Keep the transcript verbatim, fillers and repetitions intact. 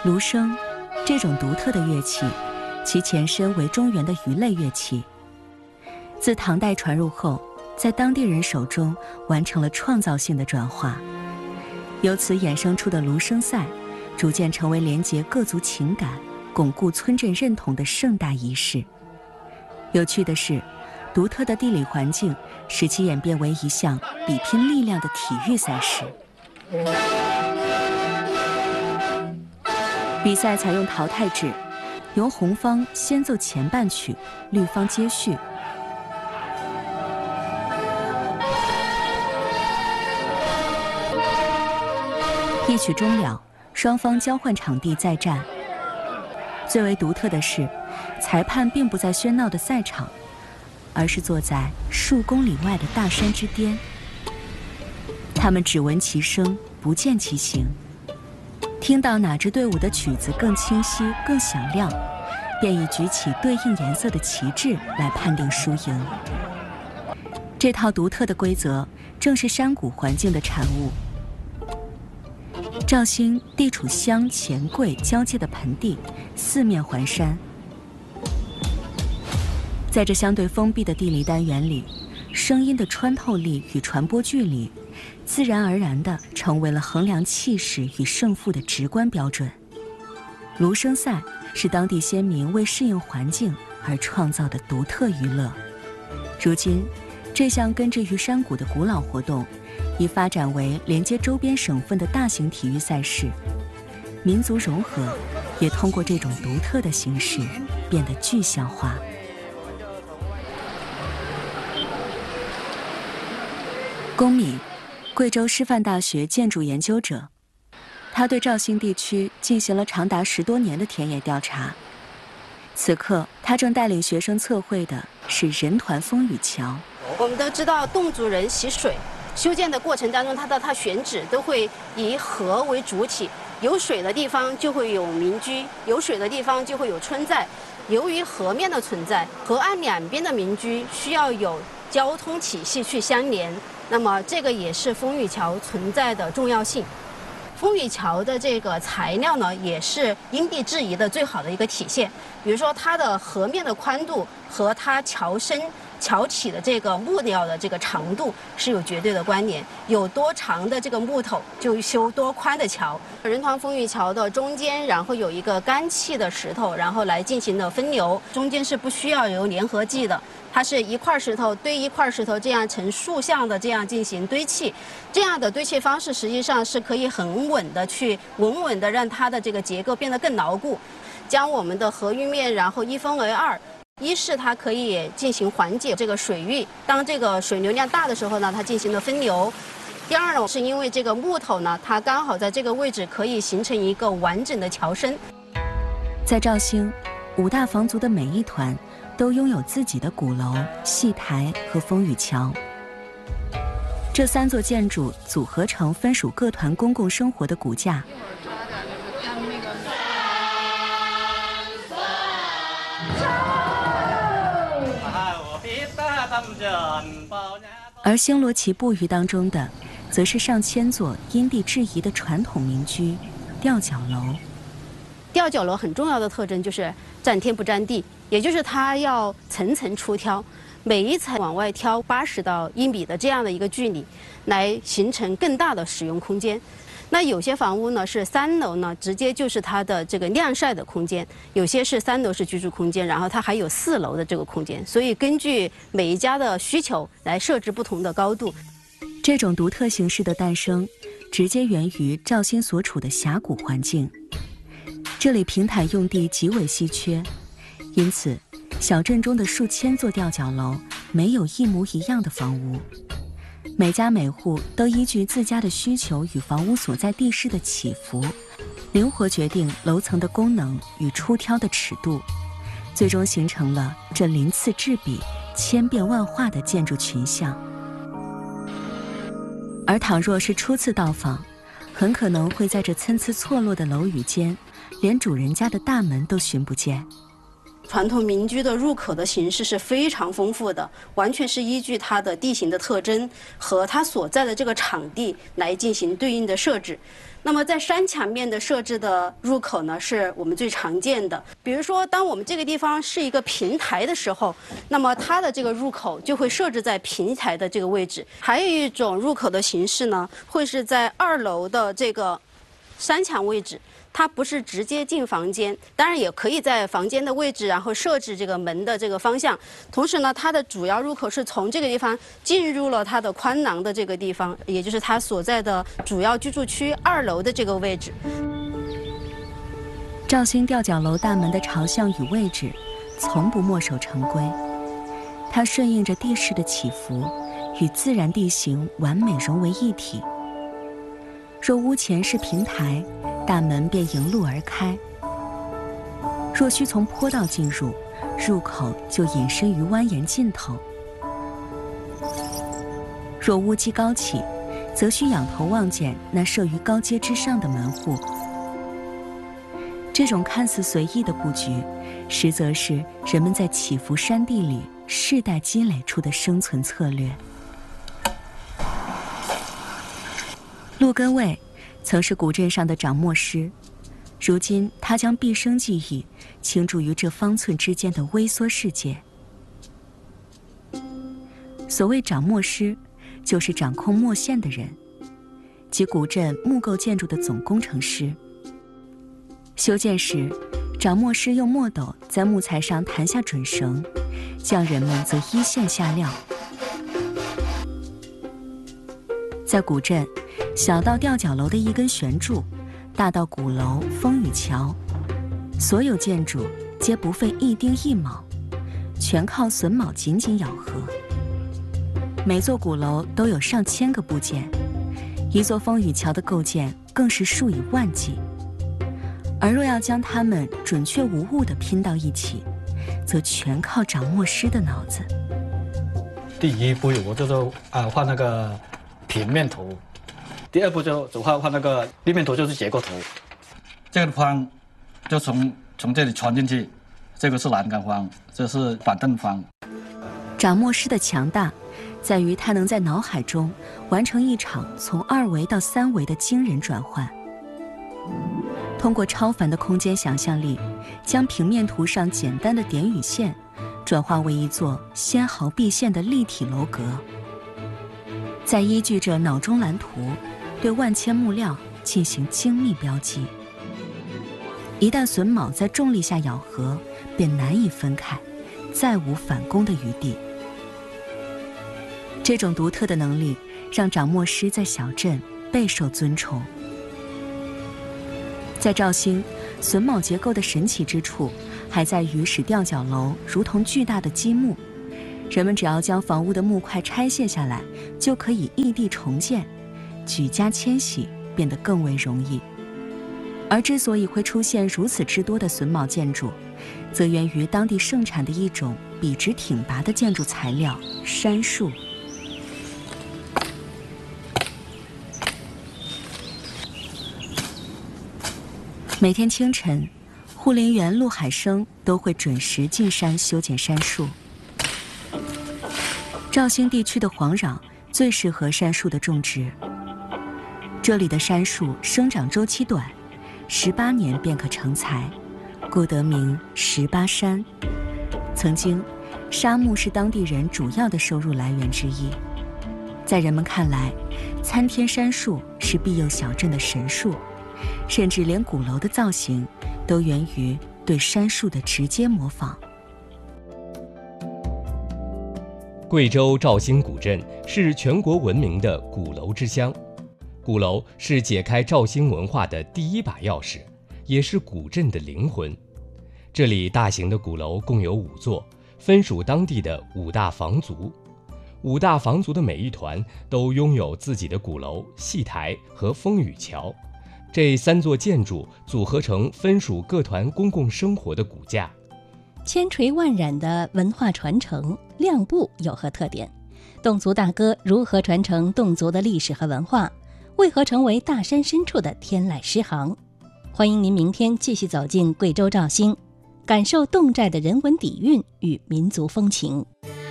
芦笙这种独特的乐器，其前身为中原的鱼类乐器，自唐代传入后，在当地人手中完成了创造性的转化，由此衍生出的芦笙赛，逐渐成为连结各族情感、巩固村镇认同的盛大仪式。有趣的是，独特的地理环境使其演变为一项比拼力量的体育赛事。比赛采用淘汰制，由红方先奏前半曲，绿方接续。一曲终了，双方交换场地再战。最为独特的是，裁判并不在喧闹的赛场，而是坐在数公里外的大山之巅。他们只闻其声，不见其形。听到哪支队伍的曲子更清晰、更响亮，便以举起对应颜色的旗帜来判定输赢。这套独特的规则正是山谷环境的产物。肇兴地处湘黔桂交界的盆地，四面环山。在这相对封闭的地理单元里，声音的穿透力与传播距离，自然而然地成为了衡量气势与胜负的直观标准。芦笙赛是当地先民为适应环境而创造的独特娱乐。如今，这项根植于山谷的古老活动，已发展为连接周边省份的大型体育赛事。民族融合也通过这种独特的形式变得具象化。龚敏，贵州师范大学建筑研究者，他对肇兴地区进行了长达十多年的田野调查。此刻，他正带领学生测绘的是人团风雨桥。 我们都知道，侗族人习水，修建的过程当中，它的它选址都会以河为主体，有水的地方就会有民居，有水的地方就会有村寨。由于河面的存在，河岸两边的民居需要有交通体系去相连。那么这个也是风雨桥存在的重要性。风雨桥的这个材料呢，也是因地制宜的最好的一个体现。比如说它的河面的宽度和它桥身、桥体的这个木料的这个长度是有绝对的关联。有多长的这个木头，就修多宽的桥。人团风雨桥的中间，然后有一个干砌的石头，然后来进行的分流，中间是不需要有粘合剂的。它是一块石头堆一块石头，这样呈竖向的这样进行堆砌，这样的堆砌方式实际上是可以很稳的去稳稳的让它的这个结构变得更牢固，将我们的河域面然后一分为二。一是它可以进行缓解这个水域，当这个水流量大的时候呢，它进行了分流。第二呢，是因为这个木头呢，它刚好在这个位置可以形成一个完整的桥身。 在肇兴，五大房族的每一团都拥有自己的鼓楼、戏台和风雨桥。这三座建筑组合成分属各团公共生活的骨架。而星罗棋布于当中的，则是上千座因地制宜的传统民居——吊脚楼。 吊脚楼很重要的特征就是占天不占地，也就是它要层层出挑，每一层往外挑八十到一米的这样的一个距离，来形成更大的使用空间。那有些房屋呢是三楼呢，直接就是它的这个晾晒的空间；有些是三楼是居住空间，然后它还有四楼的这个空间。所以根据每一家的需求来设置不同的高度。 这种独特形式的诞生，直接源于肇兴所处的峡谷环境。这里平坦用地极为稀缺，因此小镇中的数千座吊脚楼没有一模一样的房屋。每家每户都依据自家的需求与房屋所在地势的起伏，灵活决定楼层的功能与出挑的尺度，最终形成了这鳞次栉比、千变万化的建筑群像。而倘若是初次到访，很可能会在这参差错落的楼宇间，连主人家的大门都寻不见。 传统民居的入口的形式是非常丰富的，完全是依据它的地形的特征和它所在的这个场地来进行对应的设置。那么在山墙面的设置的入口呢，是我们最常见的。比如说，当我们这个地方是一个平台的时候，那么它的这个入口就会设置在平台的这个位置。还有一种入口的形式呢，会是在二楼的这个山墙位置。它不是直接进房间，当然也可以在房间的位置，然后设置这个门的这个方向。同时呢，它的主要入口是从这个地方进入了它的宽廊的这个地方，也就是它所在的主要居住区二楼的这个位置。 肇兴吊脚楼大门的朝向与位置，从不墨守成规，它顺应着地势的起伏，与自然地形完美融为一体。若屋前是平台，大门便迎路而开；若需从坡道进入，入口就隐身于蜿蜒尽头。若屋基高起，则需仰头望见那设于高阶之上的门户。这种看似随意的布局，实则是人们在起伏山地里世代积累出的生存策略。陆根卫曾是古镇上的掌墨师，如今他将毕生记忆倾注于这方寸之间的微缩世界。所谓掌墨师，就是掌控墨线的人，即古镇木构建筑的总工程师。修建时，掌墨师用墨斗在木材上弹下准绳，匠人们则依线下料。在古镇，小到吊脚楼的一根悬柱，大到鼓楼、风雨桥，所有建筑皆不费一丁一卯，全靠榫卯紧紧咬合。每座鼓楼都有上千个部件，一座风雨桥的构建更是数以万计。而若要将它们准确无误地拼到一起，则全靠掌墨师的脑子。 第一步我就是啊画那个平面图，第二步就就画画那个立面图，就是结构图。这个方就从从这里穿进去，这个是栏杆方，这是板凳方。 掌墨师的强大，在于他能在脑海中完成一场从二维到三维的惊人转换。通过超凡的空间想象力，将平面图上简单的点与线，转化为一座纤毫毕现的立体楼阁。再依据着脑中蓝图，对万千木料进行精密标记。一旦榫卯在重力下咬合，便难以分开，再无反攻的余地。这种独特的能力，让掌墨师在小镇备受尊崇。在肇兴，榫卯结构的神奇之处，还在于使吊脚楼如同巨大的积木，人们只要将房屋的木块拆卸下来，就可以异地重建，举家迁徙变得更为容易。而之所以会出现如此之多的榫卯建筑，则源于当地盛产的一种笔直挺拔的建筑材料——杉树。每天清晨，护林员陆海生都会准时进山修剪杉树。肇兴地区的黄壤最适合杉树的种植，这里的杉树生长周期短，十八年便可成材，故得名十八杉。曾经，杉木是当地人主要的收入来源之一。在人们看来，参天杉树是庇佑小镇的神树，甚至连鼓楼的造型都源于对杉树的直接模仿。 贵州肇兴古镇是全国闻名的鼓楼之乡，鼓楼是解开肇兴文化的第一把钥匙，也是古镇的灵魂。这里大型的鼓楼共有五座，分属当地的五大房族。五大房族的每一团都拥有自己的鼓楼、戏台和风雨桥，这三座建筑组合成分属各团公共生活的骨架。 千锤万染的文化传承，亮部有何特点？侗族大哥如何传承侗族的历史和文化？为何成为大山深处的天籁诗行？欢迎您明天继续走进贵州肇兴， 感受侗寨的人文底蕴与民族风情。